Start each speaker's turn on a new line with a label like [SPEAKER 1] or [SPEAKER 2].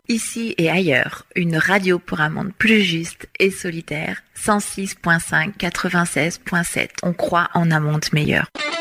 [SPEAKER 1] Ici et ailleurs, une radio pour un monde plus juste et solidaire. 106.5, 96.7. On croit en un monde meilleur.